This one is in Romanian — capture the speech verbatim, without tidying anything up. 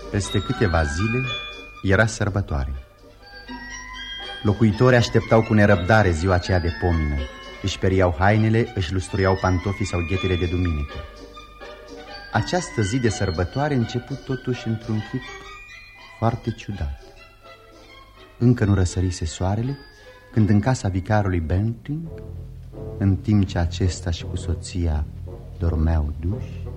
Peste câteva zile era sărbătoare. Locuitorii așteptau cu nerăbdare ziua aceea de pomină. Își periau hainele, își lustruiau pantofii sau ghetele de duminică. Această zi de sărbătoare început totuși într-un chip foarte ciudat. Încă nu răsărise soarele când în casa vicarului Benting, în timp ce acesta și cu soția dormeau duși,